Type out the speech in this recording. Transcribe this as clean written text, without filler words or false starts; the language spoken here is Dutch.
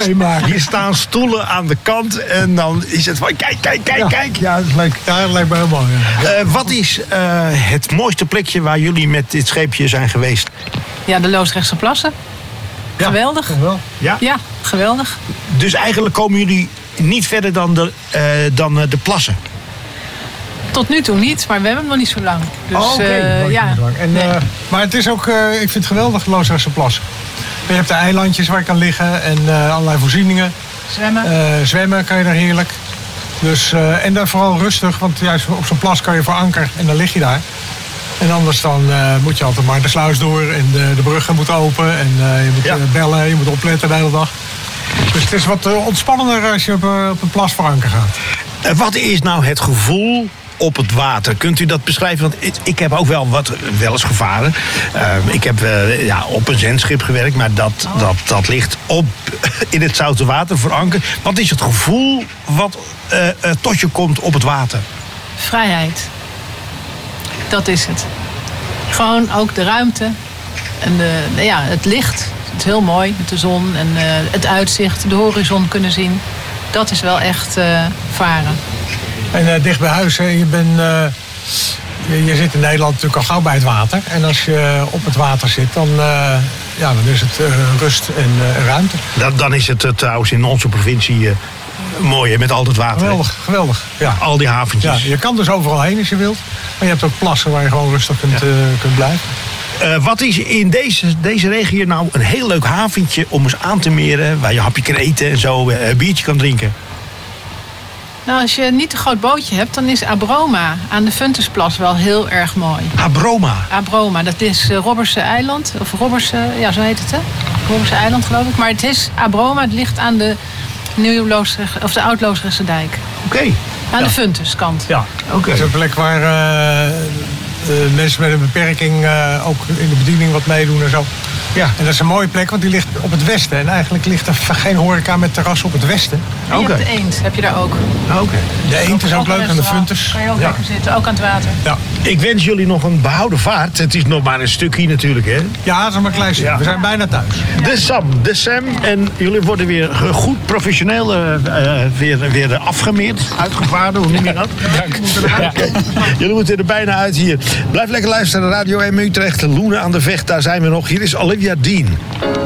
meemaken. Hier staan stoelen aan de kant en dan is het van kijk. Ja, dat is leuk. Ja, dat lijkt me heel mooi. Ja. Wat is het mooiste plekje waar jullie met dit scheepje zijn geweest? Ja, de Loosdrechtse Plassen. Ja. Geweldig. Ja? Ja, geweldig. Dus eigenlijk komen jullie niet verder dan de plassen? Tot nu toe niet, maar we hebben hem nog niet zo lang. Dus ja. En, maar het is ook, ik vind het geweldig, Loosdrechtse Plassen. Je hebt de eilandjes waar je kan liggen en allerlei voorzieningen. Zwemmen. Zwemmen kan je daar heerlijk. Dus, en dan vooral rustig, want juist op zo'n plas kan je voor anker en dan lig je daar. En anders dan moet je altijd maar de sluis door en de bruggen moeten open. En je moet bellen, je moet opletten de hele dag. Dus het is wat ontspannender als je op een plas voor anker gaat. Wat is nou het gevoel op het water? Kunt u dat beschrijven? Want ik heb ook wel eens gevaren. Ik heb op een zendschip gewerkt, maar dat ligt in het zoute water voor anker. Wat is het gevoel wat tot je komt op het water? Vrijheid. Dat is het. Gewoon ook de ruimte en het licht. Het is heel mooi met de zon en het uitzicht, de horizon kunnen zien. Dat is wel echt varen. En dicht bij huis, hè, je zit in Nederland natuurlijk al gauw bij het water. En als je op het water zit, dan is het rust en ruimte. Dan is het trouwens in onze provincie mooi, hè, met al het water. Geweldig. Ja. Al die haventjes. Ja, je kan dus overal heen als je wilt. Maar je hebt ook plassen waar je gewoon rustig kunt blijven. Wat is in deze regio nou een heel leuk haventje om eens aan te meren, waar je hapje kan eten en zo een biertje kan drinken? Nou, als je niet een groot bootje hebt, dan is Abroma aan de Funtusplas wel heel erg mooi. Abroma, dat is Robberse eiland. Of Robberse, ja, zo heet het, hè? Robberse eiland, geloof ik. Maar het is Abroma, het ligt aan de de Oud-Loosdrechtse dijk. Oké. Aan de Funtuskant. Ja, oké. Dat is een plek waar mensen met een beperking ook in de bediening wat meedoen en zo. Ja. En dat is een mooie plek, want die ligt op het westen. En eigenlijk ligt er geen horeca met terras op het westen. En je hebt de Eend, heb je daar ook. Oké. De Eend is ook leuk aan de Funtus. Kan je ook lekker zitten, ook aan het water. Ja. Ik wens jullie nog een behouden vaart. Het is nog maar een stukje natuurlijk, hè? Ja, dat is maar een klein stukje. We zijn bijna thuis. De Sam. En jullie worden weer goed professioneel weer afgemeerd. Uitgevaren, hoe noem je dat? Dank. Jullie moeten er bijna uit hier. Blijf lekker luisteren. Radio M Utrecht, Loenen aan de Vecht. Daar zijn we nog. Hier is Olivia Dean.